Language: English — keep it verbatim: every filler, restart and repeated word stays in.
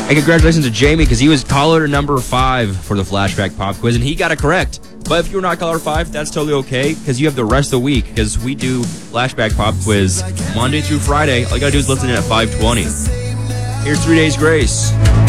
And congratulations to Jamie, because he was caller number five for the Flashback Pop Quiz, and he got it correct. But if you're not caller five, that's totally okay, because you have the rest of the week, because we do Flashback Pop Quiz Monday through Friday. All you gotta do is listen in at five twenty. Here's Three Days Grace.